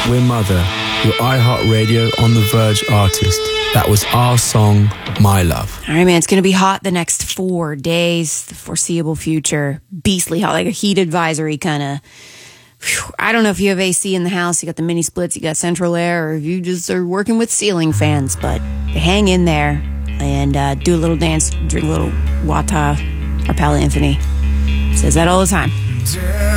We're Mother, your iHeartRadio On The Verge artist. That was our song, My Love. All right, man, it's going to be hot the next 4 days, the foreseeable future. Beastly hot, like a heat advisory kind of. I don't know if you have AC in the house, you got the mini splits, you got central air, or if you just are working with ceiling fans, but hang in there and do a little dance, drink a little Wata. Our pal Anthony says that all the time.